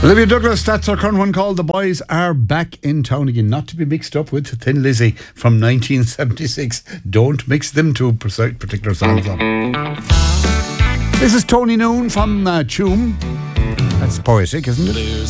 Olivia Douglas, that's our current one called The Boys Are Back in Town Again. Not to be mixed up with Thin Lizzy from 1976. Don't mix them two particular songs up. This is Tony Noon from Choom. That's poetic, isn't it?